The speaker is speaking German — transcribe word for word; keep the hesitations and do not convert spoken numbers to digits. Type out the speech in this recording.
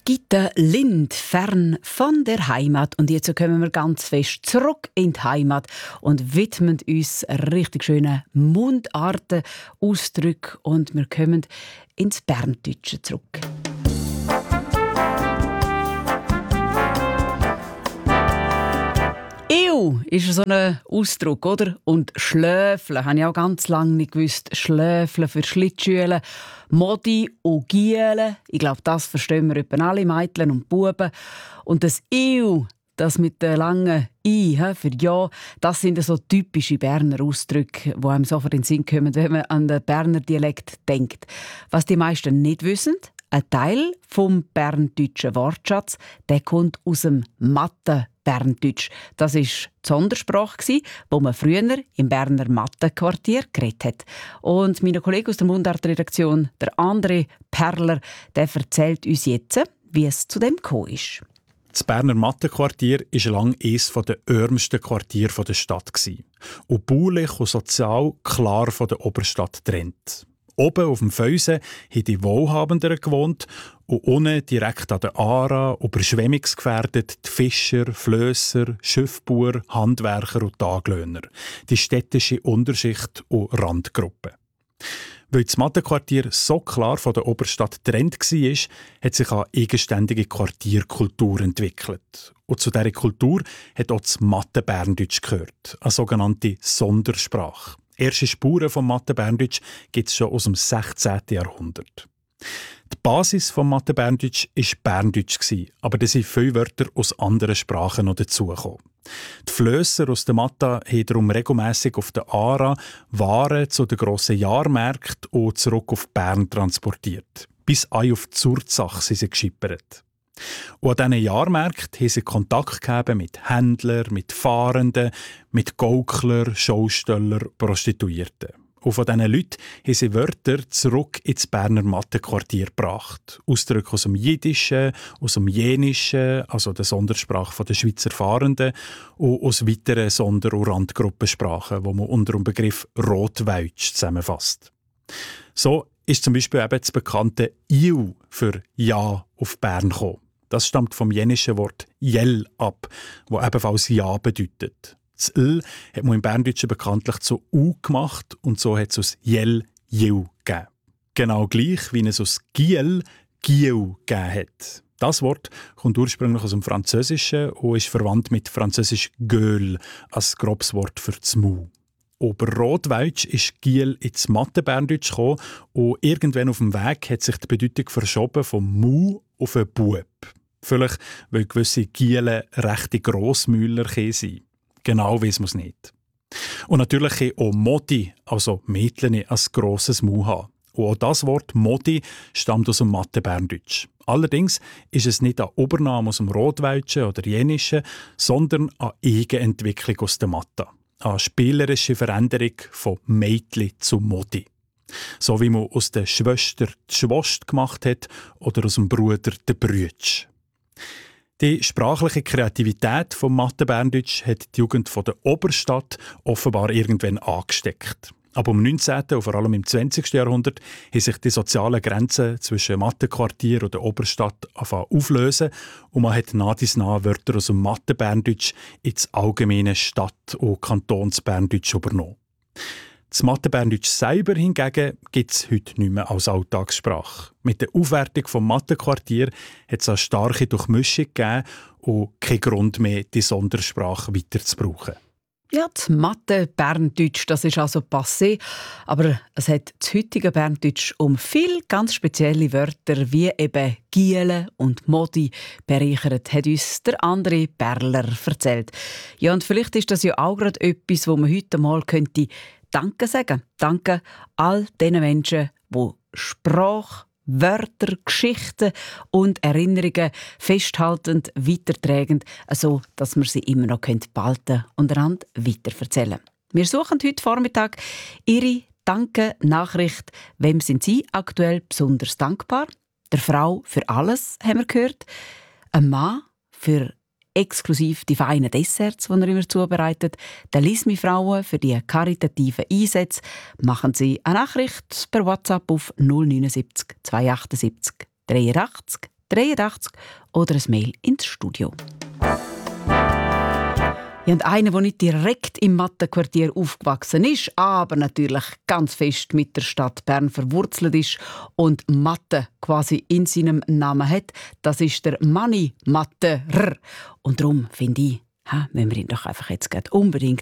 Gitte Lind, fern von der Heimat. Und jetzt kommen wir ganz fest zurück in die Heimat und widmen uns richtig schönen Mundarten, Ausdrücken. Und wir kommen ins Berndeutsche zurück. «Ew» ist so ein Ausdruck, oder? Und «Schlöfle» habe ich auch ganz lange nicht gewusst. «Schlöfle» für Schlittschuhe, «Modi» und «Giele». Ich glaube, das verstehen wir etwa alle Mädchen und Buben. Und das «Ew», das mit der langen «I» für «Ja», das sind so typische Berner Ausdrücke, die einem sofort in den Sinn kommen, wenn man an den Berner Dialekt denkt. Was die meisten nicht wissen: ein Teil vom berndeutschen Wortschatz, der kommt aus dem Mathe-Berndeutsch. Das war die Sondersprache, wo man früher im Berner Mathe-Quartier geredet hat. Und mein Kollege aus der Mundart-Redaktion, der André Perler, der erzählt uns jetzt, wie es zu dem gekommen ist. Das Berner Mathe-Quartier war lange eines der ärmsten Quartiere der Stadt und baulich und sozial klar von der Oberstadt getrennt. Oben auf dem Felsen haben die Wohlhabenderen gewohnt und unten direkt an der Aare, überschwemmungsgefährdet, die Fischer, Flösser, Schiffbauer, Handwerker und Taglöhner, die städtische Unterschicht und Randgruppe. Weil das Mathe-Quartier so klar von der Oberstadt getrennt war, hat sich eine eigenständige Quartierkultur entwickelt. Und zu dieser Kultur hat auch das Mathe-Berndeutsch gehört, eine sogenannte Sondersprache. Erste Spuren vom Mathe-Berndeutsch gibt es schon aus dem sechzehnten Jahrhundert. Die Basis des Mathe-Berndeutsch war Berndeutsch, aber da sind viele Wörter aus anderen Sprachen noch dazugekommen. Die Flösser aus der Mathe haben darum regelmässig auf der Aare Waren zu den grossen Jahrmärkten und zurück auf Bern transportiert. Bis ein auf Zurzach sind sie geschippert. Und an diesen Jahrmärkten haben sie Kontakt gehabt mit Händlern, mit Fahrenden, mit Gauklern, Schaustellern, Prostituierten. Und von diesen Leuten haben sie Wörter zurück ins Berner Mathe-Quartier gebracht. Ausdrücke aus dem Jiddischen, aus dem Jenischen, also der Sondersprache der Schweizer Fahrenden, und aus weiteren Sonder- und Randgruppensprachen, die man unter dem Begriff Rotweitsch zusammenfasst. So ist zum Beispiel eben das bekannte «Iu» für «Ja» auf Bern gekommen. Das stammt vom jenischen Wort «jell» ab, das ebenfalls «Ja» bedeutet. Das «l» hat man im Berndeutschen bekanntlich zu «u» gemacht und so hat es aus «jell» «jiu» gegeben. Genau gleich, wie es aus «giel» «giu» gegeben hat. Das Wort kommt ursprünglich aus dem Französischen und ist verwandt mit französisch «gueule» als grobes Wort für das «Mu». Über Rotweitsch ist Giel ins Mathe-Berndeutsch gekommen und irgendwann auf dem Weg hat sich die Bedeutung verschoben vom «Mu» auf einen «Bub». Vielleicht, weil gewisse Giele rechte Grossmüller sind. Genau weiss man es nicht. Und natürlich kann auch Modi, also Mädchen, ein grosses Mu haben. Und auch das Wort Modi stammt aus dem Mathe-Berndeutsch. Allerdings ist es nicht eine Übernahme aus dem Rotweitschen oder Jenischen, sondern eine Eigenentwicklung aus der Mathe. Eine spielerische Veränderung von Mädchen zu Modi. So wie man aus der Schwester die Schwost gemacht hat oder aus dem Bruder den Brütsch. Die sprachliche Kreativität vom Mathe-Berndeutsch hat die Jugend von der Oberstadt offenbar irgendwann angesteckt. Aber im neunzehnten und vor allem im zwanzigsten Jahrhundert haben sich die sozialen Grenzen zwischen Mathe-Quartier und der Oberstadt auflösen und man hat nach dies nach Wörter aus dem Mathe-Berndeutsch ins allgemeine Stadt- und Kantons-Berndeutsch übernommen. Das Mathe-Berndeutsch selber hingegen gibt es heute nicht mehr als Alltagssprache. Mit der Aufwertung des Mathe-Quartier hat es eine starke Durchmischung gegeben und keinen Grund mehr, die Sondersprache weiter zu brauchen. Ja, das Mathe-Berndeutsch, das ist also passé, aber es hat das heutige Berndeutsch um viele ganz spezielle Wörter wie eben Giele und Modi bereichert, hat uns der André Perler erzählt. Ja, und vielleicht ist das ja auch gerade etwas, wo man heute mal könnte Danke sagen. Danke all diesen Menschen, die Sprache, Wörter, Geschichten und Erinnerungen festhaltend, weiterträgend, so dass wir sie immer noch behalten und einander weiterverzählen. Wir suchen heute Vormittag Ihre Danke-Nachricht. Wem sind Sie aktuell besonders dankbar? Der Frau für alles, haben wir gehört. Ein Mann für exklusiv die feinen Desserts, die er immer zubereitet. Der Lismi-Frauen für die karitativen Einsätze. Machen Sie eine Nachricht per WhatsApp auf null neun sieben zwei sieben acht dreiundachtzig dreiundachtzig oder ein Mail ins Studio. Ja, und einer, der nicht direkt im Mattenquartier aufgewachsen ist, aber natürlich ganz fest mit der Stadt Bern verwurzelt ist und Mathe quasi in seinem Namen hat, das ist der Mani Matterer. Und darum finde ich, ha, müssen wir ihn doch einfach jetzt unbedingt